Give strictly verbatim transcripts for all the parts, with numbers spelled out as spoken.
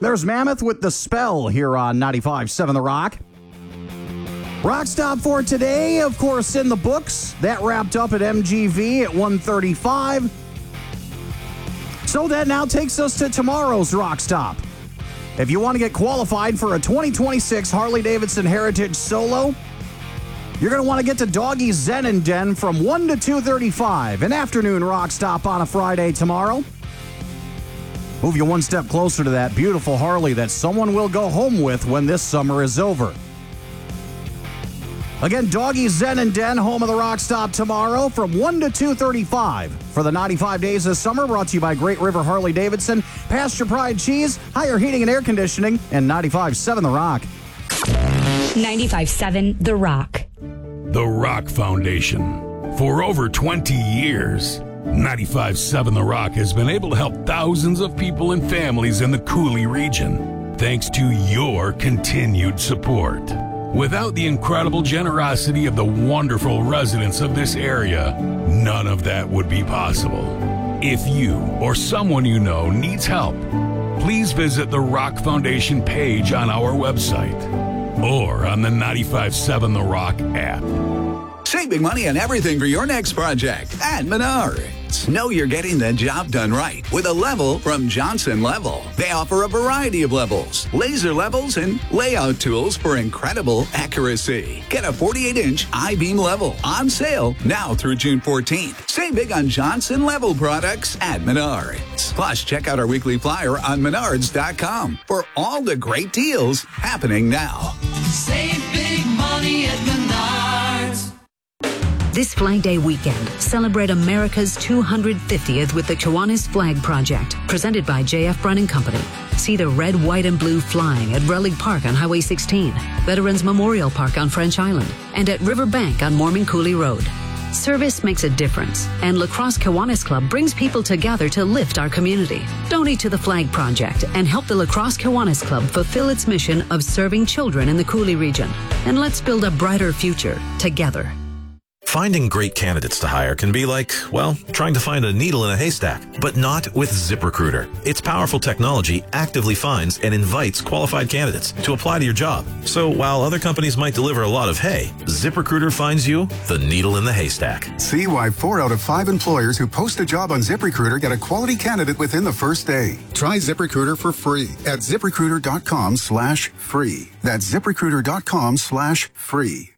There's Mammoth with The Spell here on ninety-five point seven The Rock. Rock Stop for today, of course, in the books. That wrapped up at M G V at one thirty-five. So that now takes us to tomorrow's Rock Stop. If you want to get qualified for a twenty twenty-six Harley-Davidson Heritage Solo, you're going to want to get to Doggy Zen and Den from one to two thirty-five. An afternoon Rock Stop on a Friday tomorrow. Move you one step closer to that beautiful Harley that someone will go home with when this summer is over. Again, Doggy Zen and Den, home of the Rock Stop tomorrow from one to two thirty-five. For the ninety-five days of summer, brought to you by Great River Harley-Davidson, Pasture Pride Cheese, Higher Heating and Air Conditioning, and ninety-five point seven The Rock. ninety-five point seven The Rock. The Rock Foundation. For over twenty years, ninety-five point seven The Rock has been able to help thousands of people and families in the Cooley region, thanks to your continued support. Without the incredible generosity of the wonderful residents of this area, none of that would be possible. If you or someone you know needs help, please visit the Rock Foundation page on our website or on the ninety-five point seven The Rock app. Save big money on everything for your next project at Menards. Know you're getting the job done right with a level from Johnson Level. They offer a variety of levels, laser levels, and layout tools for incredible accuracy. Get a forty-eight inch I-beam level on sale now through June fourteenth. Save big on Johnson Level products at Menards. Plus, check out our weekly flyer on menards dot com for all the great deals happening now. Save big money at Menards. This Flag Day weekend, celebrate America's two hundred fiftieth with the Kiwanis Flag Project, presented by J F Brennan Company. See the red, white, and blue flying at Relic Park on Highway sixteen, Veterans Memorial Park on French Island, and at Riverbank on Mormon Cooley Road. Service makes a difference, and La Crosse Kiwanis Club brings people together to lift our community. Donate to the Flag Project and help the La Crosse Kiwanis Club fulfill its mission of serving children in the Cooley region. And let's build a brighter future together. Finding great candidates to hire can be like, well, trying to find a needle in a haystack, but not with ZipRecruiter. Its powerful technology actively finds and invites qualified candidates to apply to your job. So while other companies might deliver a lot of hay, ZipRecruiter finds you the needle in the haystack. See why four out of five employers who post a job on ZipRecruiter get a quality candidate within the first day. Try ZipRecruiter for free at ZipRecruiter.com slash free. That's ZipRecruiter.com slash free.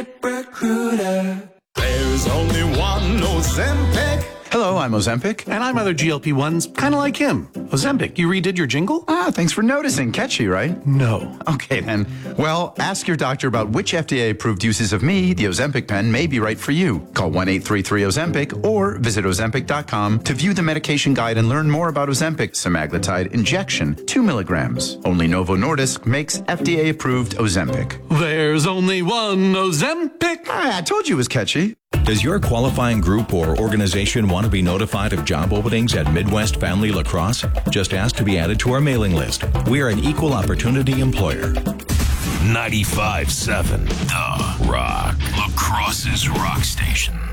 ZipRecruiter. There's only one Ozempic. Hello, I'm Ozempic. And I'm other G L P ones, kind of like him. Ozempic, you redid your jingle? Ah, thanks for noticing. Catchy, right? No. Okay, then. Well, ask your doctor about which F D A-approved uses of me, the Ozempic pen, may be right for you. Call one eight three three Ozempic or visit Ozempic dot com to view the medication guide and learn more about Ozempic semaglutide injection, two milligrams. Only Novo Nordisk makes F D A-approved Ozempic. There's only one Ozempic. Ah, I told you it was catchy. Does your qualifying group or organization want to be notified of job openings at Midwest Family Lacrosse? Just ask to be added to our mailing list. We are an equal opportunity employer. ninety-five point seven The Rock. La Crosse's Rock Station.